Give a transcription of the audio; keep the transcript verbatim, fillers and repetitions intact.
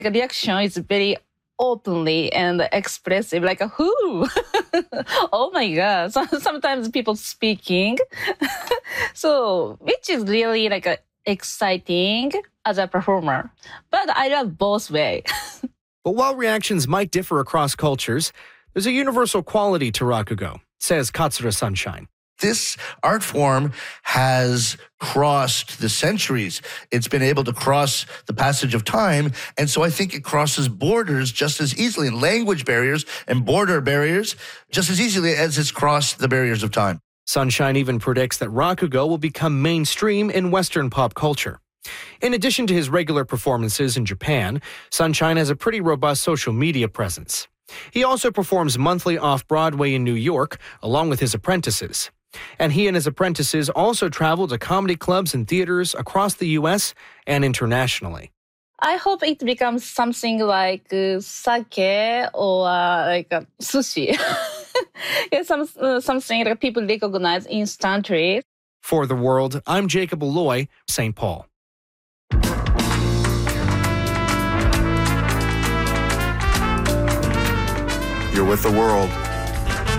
The reaction is very openly and expressive, like, who? Oh my God. So, sometimes people speaking. So, which is really like a exciting as a performer. But I love both ways. But while reactions might differ across cultures, there's a universal quality to Rakugo, says Katsura Sunshine. This art form has crossed the centuries. It's been able to cross the passage of time. And so I think it crosses borders just as easily, and language barriers and border barriers just as easily as it's crossed the barriers of time. Sunshine even predicts that Rakugo will become mainstream in Western pop culture. In addition to his regular performances in Japan, Sunshine has a pretty robust social media presence. He also performs monthly off-Broadway in New York, along with his apprentices. And he and his apprentices also travel to comedy clubs and theaters across the U S and internationally. I hope it becomes something like uh, sake or uh, like uh, sushi. Yeah, some, uh, something that people recognize instantly. For The World, I'm Jacob Alloy, Saint Paul. You're with The World.